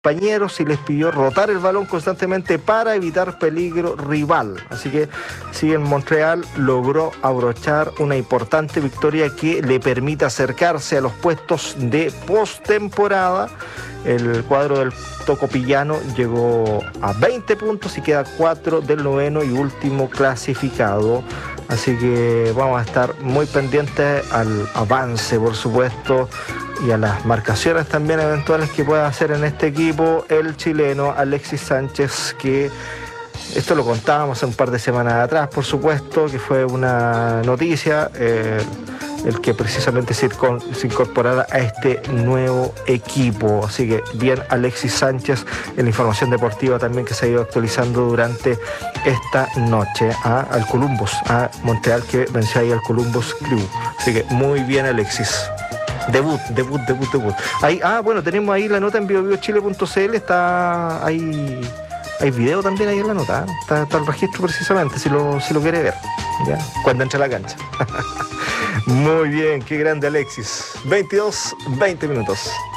compañeros y les pidió rotar el balón constantemente para evitar peligro rival. Así que sí, en Montreal logró abrochar una importante victoria que le permite acercarse a los puestos de postemporada. El cuadro del tocopillano llegó a 20 puntos y queda 4 del noveno y último clasificado. Así que vamos a estar muy pendientes al avance, por supuesto, y a las marcaciones también eventuales que pueda hacer en este equipo el chileno Alexis Sánchez, que esto lo contábamos un par de semanas atrás, por supuesto, que fue una noticia, el que precisamente se incorporara a este nuevo equipo. Así que bien Alexis Sánchez, en la información deportiva también que se ha ido actualizando durante esta noche al Columbus, a Montreal, que venció ahí al Columbus Crew. Así que muy bien Alexis. Debut. Ahí, bueno, tenemos ahí la nota en biobiochile.cl, está ahí. Hay video también ahí en la nota, está el registro precisamente, si lo quiere ver, ¿ya? Cuando entre a la cancha. Muy bien, qué grande Alexis. 22, 20 minutos.